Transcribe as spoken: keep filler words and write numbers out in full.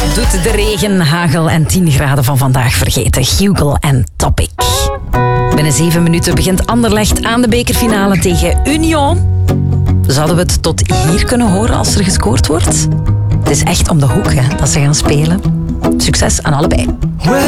doet de regen, hagel en tien graden van vandaag vergeten. Hugo en Topic. Binnen zeven minuten begint Anderlecht aan de bekerfinale tegen Union. Zouden we het tot hier kunnen horen als er gescoord wordt? Het is echt om de hoek hè, dat ze gaan spelen. Succes aan allebei.